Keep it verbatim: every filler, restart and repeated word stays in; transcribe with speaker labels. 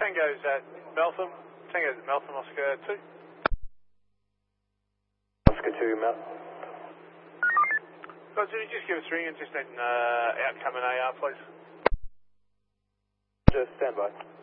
Speaker 1: Tango's at Meltham. Tango's at Meltham, Oscar two.
Speaker 2: Oscar two, Mel.
Speaker 1: Roger, just give us a ring and just need an uh, outcome in A R, please.
Speaker 2: Just stand by.